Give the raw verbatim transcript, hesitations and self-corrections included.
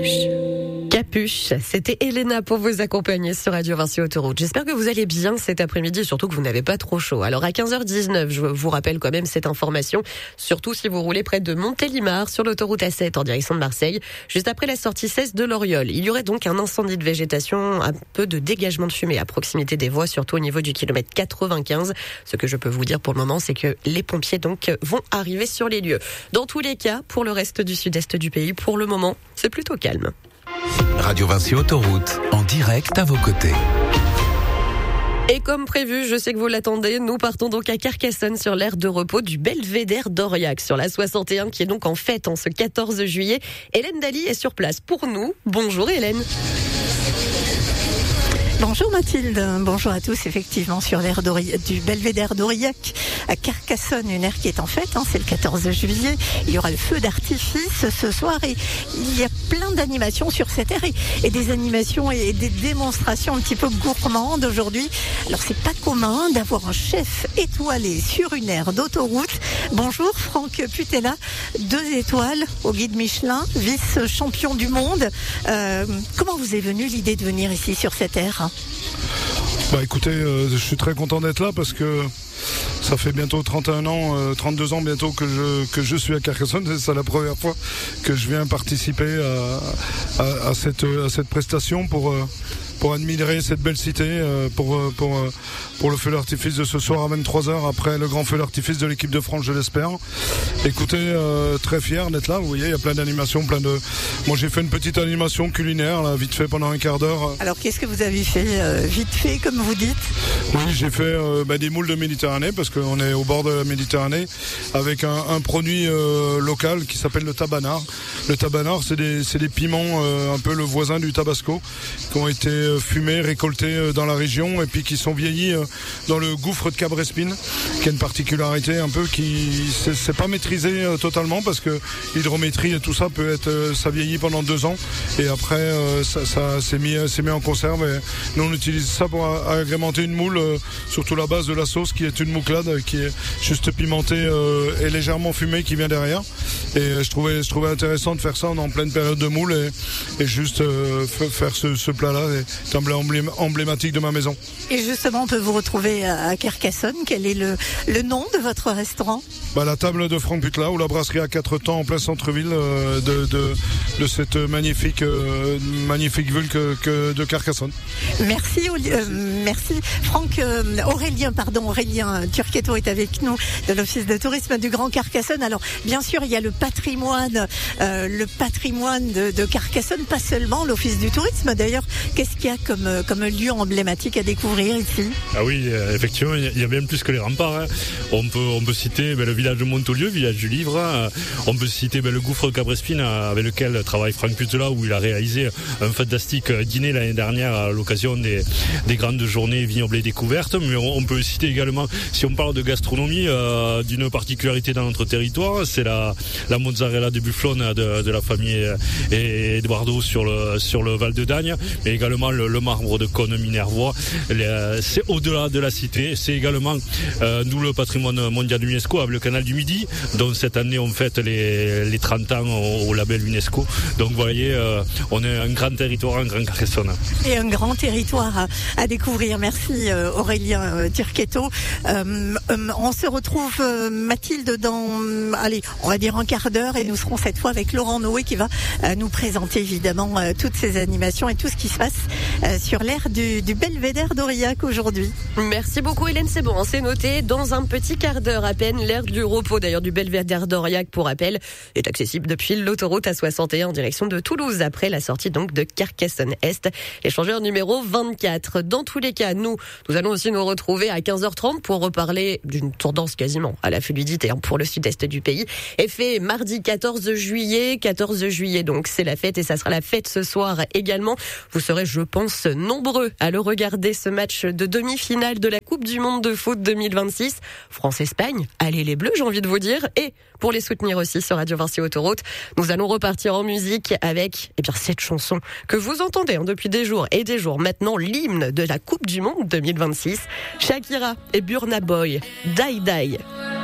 Capuche. Capuche, c'était Elena pour vous accompagner sur Radio Vinci Autoroute. J'espère que vous allez bien cet après-midi, surtout que vous n'avez pas trop chaud. Alors à quinze heures dix-neuf, je vous rappelle quand même cette information, surtout si vous roulez près de Montélimar sur l'autoroute A sept en direction de Marseille, juste après la sortie seize de l'Oriole. Il y aurait donc un incendie de végétation, un peu de dégagement de fumée à proximité des voies, surtout au niveau du kilomètre quatre-vingt-quinze. Ce que je peux vous dire pour le moment, c'est que les pompiers donc vont arriver sur les lieux. Dans tous les cas, pour le reste du sud-est du pays, pour le moment, c'est plutôt calme. Radio Vinci Autoroute, en direct à vos côtés. Et comme prévu, je sais que vous l'attendez, nous partons donc à Carcassonne sur l'aire de repos du Belvédère d'Aurillac sur la soixante et un qui est donc en fête en ce quatorze juillet. Hélène Daly est sur place pour nous. Bonjour Hélène. Bonjour Mathilde, bonjour à tous. Effectivement, sur l'aire du Belvédère d'Aurillac à Carcassonne, une aire qui est en fête, hein, c'est le quatorze juillet. Il y aura le feu d'artifice ce soir et il y a plein d'animations sur cette aire et, et des animations et des démonstrations un petit peu gourmandes aujourd'hui. Alors c'est pas commun d'avoir un chef étoilé sur une aire d'autoroute. Bonjour Franck Putella, deux étoiles au guide Michelin, vice-champion du monde. Euh, comment vous est venue l'idée de venir ici sur cette aire ? Bah écoutez, euh, je suis très content d'être là parce que ça fait bientôt trente et un ans, euh, trente-deux ans bientôt que je, que je suis à Carcassonne. C'est ça la première fois que je viens participer à, à, à, cette, à cette prestation pour, euh, pour admirer cette belle cité, euh, pour, pour, pour le feu d'artifice de ce soir à vingt-trois heures après le grand feu d'artifice de l'équipe de France, je l'espère. Écoutez, euh, très fier d'être là. Vous voyez, il y a plein d'animations, plein de... Moi j'ai fait une petite animation culinaire, là, vite fait pendant un quart d'heure. Alors qu'est-ce que vous avez fait euh, vite fait, comme vous dites ? Oui, j'ai fait euh, bah, des moules de Méditerranée parce qu'on est au bord de la Méditerranée avec un, un produit euh, local qui s'appelle le tabanar. Le tabanar, c'est des, c'est des piments, euh, un peu le voisin du tabasco, qui ont été euh, fumés, récoltés euh, dans la région et puis qui sont vieillis euh, dans le gouffre de Cabres-Espines, qui a une particularité un peu qui c'est, c'est pas maîtrisé euh, totalement parce que l'hydrométrie et tout ça peut être, euh, ça vieillit pendant deux ans et après euh, ça, ça c'est mis, c'est mis en conserve et nous on utilise ça pour agrémenter une moule, euh, surtout la base de la sauce qui est une mouclade qui est juste pimentée euh, et légèrement fumée qui vient derrière. Et euh, je trouvais, je trouvais intéressant de faire ça en pleine période de moule et, et juste euh, f- faire ce, ce plat-là est emblém- emblématique de ma maison. Et justement, on peut vous retrouver à Carcassonne. Quel est le, le nom de votre restaurant ? Bah, la table de Franck Putella ou la brasserie à quatre temps en plein centre-ville euh, de, de, de cette magnifique, euh, magnifique ville que, que de Carcassonne. Merci, euh, merci Franck, euh, Aurélien, pardon, Aurélien Turquetto est avec nous de l'Office de tourisme du Grand Carcassonne. Alors, bien sûr, il y a le patrimoine, euh, le patrimoine de, de Carcassonne, pas seulement l'Office du tourisme. D'ailleurs, qu'est-ce qu'il y a comme, comme lieu emblématique à découvrir ici ? Ah oui, effectivement, il y a bien plus que les remparts. Hein. On peut, on peut citer ben, le village de Montolieu, village du livre. Hein. On peut citer ben, le gouffre de Cabres-Espines avec lequel travaille Franck Putella, où il a réalisé un fantastique dîner l'année dernière à l'occasion des, des grandes journées vignobles et découvertes. Mais on, on peut citer également, si on parle de gastronomie, euh, d'une particularité dans notre territoire, c'est la, la mozzarella de bufflone de, de la famille Eduardo sur le, sur le Val de Dagne, mais également le, le marbre de Cône-Minervois. Les, c'est au-delà de la cité. C'est également euh, nous le patrimoine mondial de l'UNESCO avec le canal du Midi, dont cette année on fête les, les trente ans au, au label UNESCO. Donc vous voyez, euh, on est un grand territoire, un grand Carcassonne. Et un grand territoire à, à découvrir. Merci euh, Aurélien euh, Turquetto. Euh, euh, on se retrouve euh, Mathilde dans, euh, allez, on va dire un quart d'heure et nous serons cette fois avec Laurent Noé qui va euh, nous présenter évidemment euh, toutes ces animations et tout ce qui se passe euh, sur l'aire du, du Belvédère d'Aurillac aujourd'hui. Merci beaucoup Hélène, c'est bon, c'est noté. Dans un petit quart d'heure à peine, l'aire du repos d'ailleurs du Belvédère d'Aurillac, pour rappel, est accessible depuis l'autoroute A soixante et un en direction de Toulouse, après la sortie donc de Carcassonne-Est, l'échangeur numéro vingt-quatre. Dans tous les cas, nous, nous allons aussi nous retrouver à quinze heures trente pour reparler d'une tendance quasiment à la fluidité hein, pour le sud-est du pays. Effet mardi quatorze juillet, quatorze juillet donc c'est la fête et ça sera la fête ce soir également. Vous serez, je pense, nombreux à le regarder, ce match de demi-finale de la Coupe du Monde de foot deux mille vingt-six. France-Espagne, allez les Bleus, j'ai envie de vous dire. Et pour les soutenir aussi sur Radio Vinci Autoroute, nous allons repartir en musique avec eh bien, cette chanson que vous entendez hein, depuis des jours et des jours maintenant, l'hymne de la Coupe du Monde deux mille vingt-six. Shakira et Burna Boy, Die Die.